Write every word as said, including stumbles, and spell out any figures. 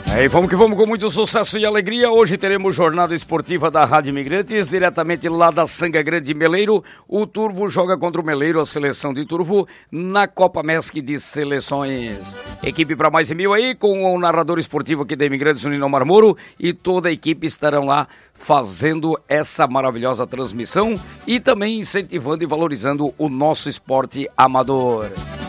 É, e vamos que vamos com muito sucesso e alegria. Hoje teremos jornada esportiva da Rádio Imigrantes, diretamente lá da Sanga Grande Meleiro. O Turvo joga contra o Meleiro, a seleção de Turvo, na Copa Mesc de Seleções. Equipe para mais de mil aí, com o narrador esportivo aqui da Imigrantes, o Nino Marmoro, e toda a equipe estarão lá fazendo essa maravilhosa transmissão e também incentivando e valorizando o nosso esporte amador.